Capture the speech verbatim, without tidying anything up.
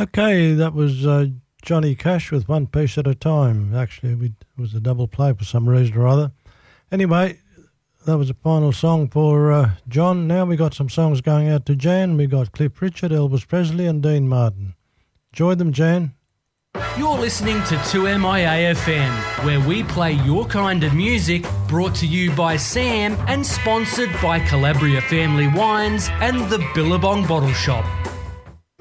Okay, that was uh, Johnny Cash with One Piece at a Time. Actually, we, it was a double play for some reason or other. Anyway, that was the final song for uh, John. Now we got some songs going out to Jan. We got Cliff Richard, Elvis Presley and Dean Martin. Enjoy them, Jan. You're listening to two M I A F M, where we play your kind of music, brought to you by Sam and sponsored by Calabria Family Wines and the Billabong Bottle Shop.